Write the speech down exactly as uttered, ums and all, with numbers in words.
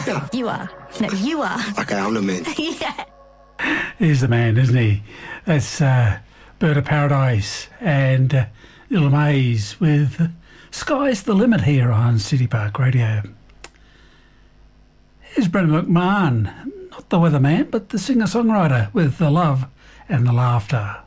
You are. No, you are. Okay, I'm the man. Yeah. He's the man, isn't he? That's uh, Bird of Paradise and uh, Little Maze with Sky's the Limit here on City Park Radio. Here's Brendan McMahon, not the weatherman, but the singer-songwriter with The Love and the Laughter.